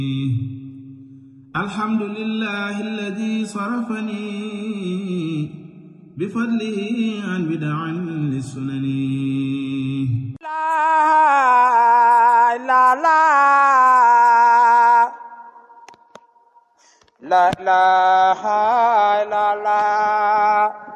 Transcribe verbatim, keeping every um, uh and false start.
الحمد لله الذي صرفني بفضله عن بدع للسنن لا لا لا لا لا لا لا